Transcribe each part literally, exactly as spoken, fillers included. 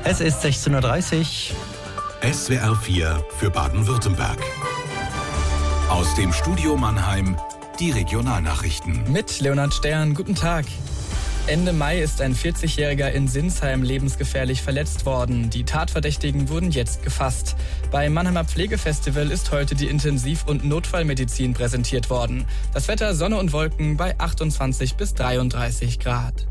Es ist sechzehn Uhr dreißig. S W R vier für Baden-Württemberg. Aus dem Studio Mannheim die Regionalnachrichten. Mit Leonhard Stern, guten Tag. Ende Mai ist ein vierzigjähriger in Sinsheim lebensgefährlich verletzt worden. Die Tatverdächtigen wurden jetzt gefasst. Beim Mannheimer Pflegefestival ist heute die Intensiv- und Notfallmedizin präsentiert worden. Das Wetter Sonne und Wolken bei achtundzwanzig bis dreiunddreißig Grad.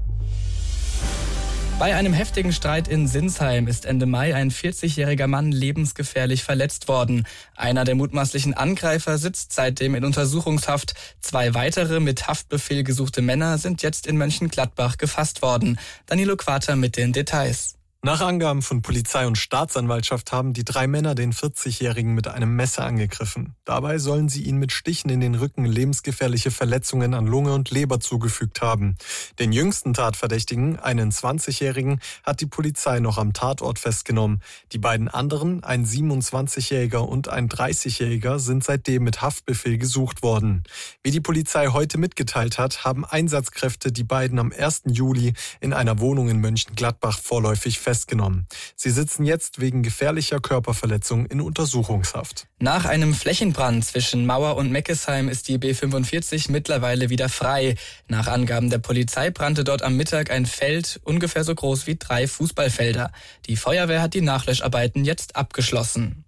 Bei einem heftigen Streit in Sinsheim ist Ende Mai ein vierzigjähriger Mann lebensgefährlich verletzt worden. Einer der mutmaßlichen Angreifer sitzt seitdem in Untersuchungshaft. Zwei weitere mit Haftbefehl gesuchte Männer sind jetzt in Mönchengladbach gefasst worden. Danilo Quater mit den Details. Nach Angaben von Polizei und Staatsanwaltschaft haben die drei Männer den vierzigjährigen mit einem Messer angegriffen. Dabei sollen sie ihn mit Stichen in den Rücken lebensgefährliche Verletzungen an Lunge und Leber zugefügt haben. Den jüngsten Tatverdächtigen, einen zwanzigjährigen, hat die Polizei noch am Tatort festgenommen. Die beiden anderen, ein siebenundzwanzigjähriger und ein dreißigjähriger, sind seitdem mit Haftbefehl gesucht worden. Wie die Polizei heute mitgeteilt hat, haben Einsatzkräfte die beiden am ersten Juli in einer Wohnung in Mönchengladbach vorläufig festgenommen. festgenommen. Sie sitzen jetzt wegen gefährlicher Körperverletzung in Untersuchungshaft. Nach einem Flächenbrand zwischen Mauer und Meckesheim ist die B fünfundvierzig mittlerweile wieder frei. Nach Angaben der Polizei brannte dort am Mittag ein Feld, ungefähr so groß wie drei Fußballfelder. Die Feuerwehr hat die Nachlöscharbeiten jetzt abgeschlossen.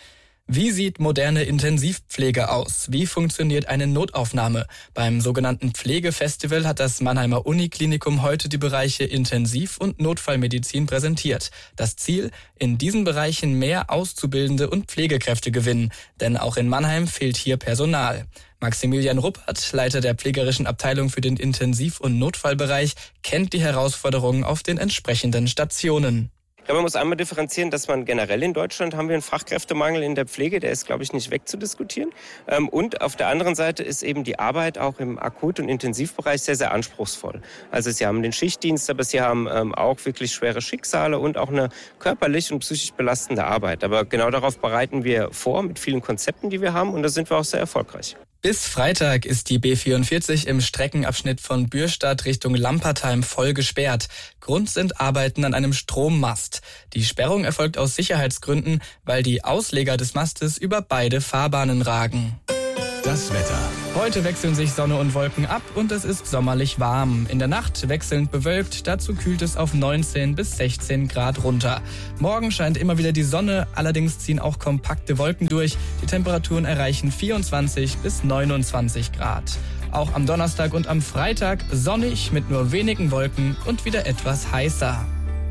Wie sieht moderne Intensivpflege aus? Wie funktioniert eine Notaufnahme? Beim sogenannten Pflegefestival hat das Mannheimer Uniklinikum heute die Bereiche Intensiv- und Notfallmedizin präsentiert. Das Ziel? In diesen Bereichen mehr Auszubildende und Pflegekräfte gewinnen. Denn auch in Mannheim fehlt hier Personal. Maximilian Ruppert, Leiter der pflegerischen Abteilung für den Intensiv- und Notfallbereich, kennt die Herausforderungen auf den entsprechenden Stationen. Ja, man muss einmal differenzieren, dass man generell in Deutschland haben wir einen Fachkräftemangel in der Pflege, der ist, glaube ich, nicht wegzudiskutieren. Und auf der anderen Seite ist eben die Arbeit auch im Akut- und Intensivbereich sehr, sehr anspruchsvoll. Also Sie haben den Schichtdienst, aber Sie haben auch wirklich schwere Schicksale und auch eine körperlich und psychisch belastende Arbeit. Aber genau darauf bereiten wir vor mit vielen Konzepten, die wir haben, und da sind wir auch sehr erfolgreich. Bis Freitag ist die B vierundvierzig im Streckenabschnitt von Bürstadt Richtung Lampertheim voll gesperrt. Grund sind Arbeiten an einem Strommast. Die Sperrung erfolgt aus Sicherheitsgründen, weil die Ausleger des Mastes über beide Fahrbahnen ragen. Das Wetter. Heute wechseln sich Sonne und Wolken ab und es ist sommerlich warm. In der Nacht wechselnd bewölkt, dazu kühlt es auf neunzehn bis sechzehn Grad runter. Morgen scheint immer wieder die Sonne, allerdings ziehen auch kompakte Wolken durch. Die Temperaturen erreichen vierundzwanzig bis neunundzwanzig Grad. Auch am Donnerstag und am Freitag sonnig mit nur wenigen Wolken und wieder etwas heißer.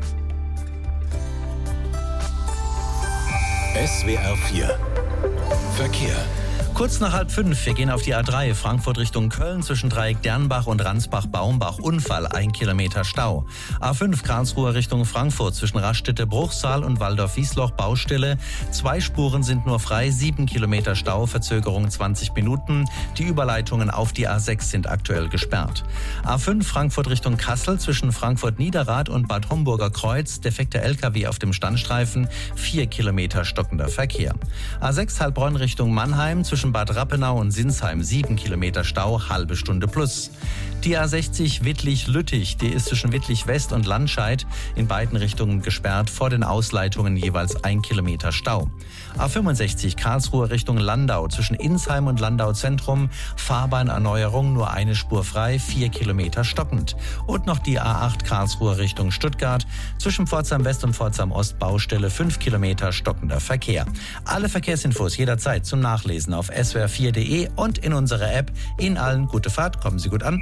S W R vier Verkehr. Kurz nach halb fünf, wir gehen auf die A drei, Frankfurt Richtung Köln, zwischen Dreieck Dernbach und Ransbach-Baumbach, Unfall, ein Kilometer Stau. A fünf, Karlsruhe Richtung Frankfurt, zwischen Raststätte-Bruchsal und Waldorf-Wiesloch, Baustelle. Zwei Spuren sind nur frei, sieben Kilometer Stau, Verzögerung zwanzig Minuten. Die Überleitungen auf die A sechs sind aktuell gesperrt. A fünf, Frankfurt Richtung Kassel, zwischen Frankfurt-Niederrad und Bad Homburger Kreuz, defekter L K W auf dem Standstreifen, vier Kilometer stockender Verkehr. A sechs, Heilbronn Richtung Mannheim, zwischen Bad Rappenau und Sinsheim, sieben Kilometer Stau, halbe Stunde plus. Die A sechzig Wittlich-Lüttich, die ist zwischen Wittlich-West und Landscheid in beiden Richtungen gesperrt, vor den Ausleitungen jeweils ein Kilometer Stau. A fünfundsechzig Karlsruhe Richtung Landau, zwischen Insheim und Landau Zentrum, Fahrbahnerneuerung, nur eine Spur frei, vier Kilometer stockend. Und noch die A acht Karlsruhe Richtung Stuttgart, zwischen Pforzheim West und Pforzheim Ost, Baustelle, fünf Kilometer stockender Verkehr. Alle Verkehrsinfos jederzeit zum Nachlesen auf S W R vier punkt de und in unserer App. Ihnen allen gute Fahrt, kommen Sie gut an.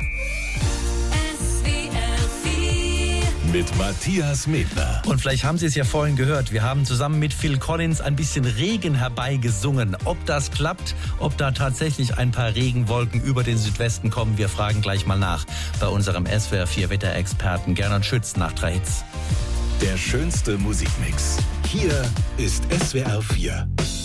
Mit Matthias Medner. Und vielleicht haben Sie es ja vorhin gehört, wir haben zusammen mit Phil Collins ein bisschen Regen herbeigesungen. Ob das klappt, ob da tatsächlich ein paar Regenwolken über den Südwesten kommen, wir fragen gleich mal nach bei unserem S W R vier Wetterexperten Gernot Schütz nach drei Hits. Der schönste Musikmix. Hier ist S W R vier.